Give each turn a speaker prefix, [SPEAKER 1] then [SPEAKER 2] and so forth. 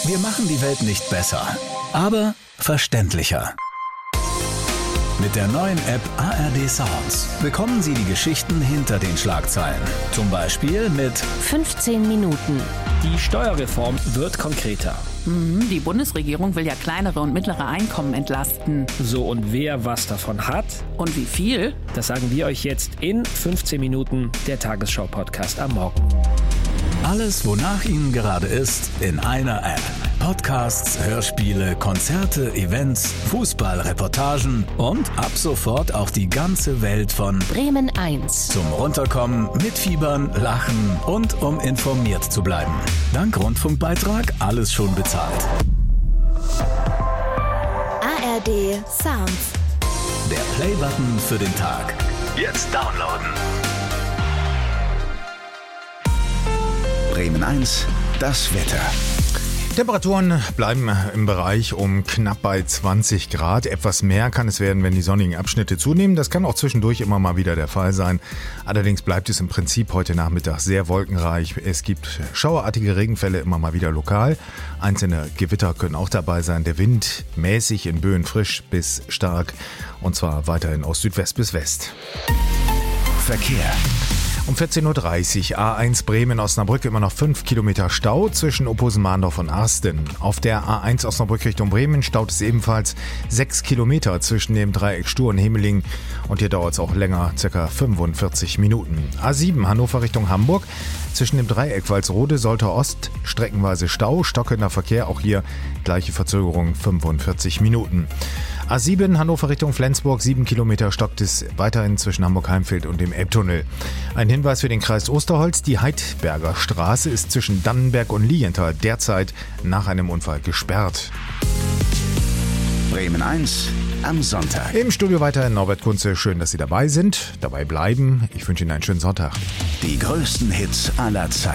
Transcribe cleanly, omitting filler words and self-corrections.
[SPEAKER 1] Wir machen die Welt nicht besser, aber verständlicher. Mit der neuen App ARD Sounds bekommen Sie die Geschichten hinter den Schlagzeilen. Zum Beispiel mit
[SPEAKER 2] 15 Minuten.
[SPEAKER 3] Die Steuerreform wird konkreter.
[SPEAKER 4] Die Bundesregierung will ja kleinere und mittlere Einkommen entlasten.
[SPEAKER 3] So, und wer was davon hat?
[SPEAKER 4] Und wie viel?
[SPEAKER 3] Das sagen wir euch jetzt in 15 Minuten, der Tagesschau-Podcast am Morgen.
[SPEAKER 1] alles, wonach Ihnen gerade ist, in einer App. Podcasts, Hörspiele, Konzerte, Events, Fußballreportagen und ab sofort auch die ganze Welt von
[SPEAKER 2] Bremen 1.
[SPEAKER 1] Zum Runterkommen, Mitfiebern, Lachen und um informiert zu bleiben. Dank Rundfunkbeitrag alles schon bezahlt.
[SPEAKER 2] ARD Sounds.
[SPEAKER 1] Der Play-Button für den Tag. Jetzt downloaden.
[SPEAKER 5] Bremen 1, das Wetter.
[SPEAKER 6] Temperaturen bleiben im Bereich um knapp bei 20 Grad. Etwas mehr kann es werden, wenn die sonnigen Abschnitte zunehmen. Das kann auch zwischendurch immer mal wieder der Fall sein. Allerdings bleibt es im Prinzip heute Nachmittag sehr wolkenreich. Es gibt schauerartige Regenfälle immer mal wieder lokal. Einzelne Gewitter können auch dabei sein. Der Wind mäßig in Böen frisch bis stark. Und zwar weiterhin aus Südwest bis West.
[SPEAKER 5] Verkehr.
[SPEAKER 6] Um 14.30 Uhr A1 Bremen-Osnabrück immer noch 5 Kilometer Stau zwischen Opposen-Mahndorf und Arsten. Auf der A1 Osnabrück Richtung Bremen staut es ebenfalls 6 Kilometer zwischen dem Dreieck Stur und Hemeling. Und hier dauert es auch länger, ca. 45 Minuten. A7 Hannover Richtung Hamburg. Zwischen dem Dreieck Walsrode-Soltau-Ost streckenweise Stau, stockender Verkehr. Auch hier gleiche Verzögerung, 45 Minuten. A7 Hannover Richtung Flensburg, 7 Kilometer stockt es weiterhin zwischen Hamburg-Heimfeld und dem Elbtunnel. Ein Hinweis für den Kreis Osterholz, die Heidberger Straße ist zwischen Dannenberg und Lilienthal derzeit nach einem Unfall gesperrt.
[SPEAKER 5] Bremen 1 am Sonntag.
[SPEAKER 6] Im Studio weiterhin Norbert Kunze, schön, dass Sie dabei sind, dabei bleiben. Ich wünsche Ihnen einen schönen Sonntag.
[SPEAKER 5] Die größten Hits aller Zeiten.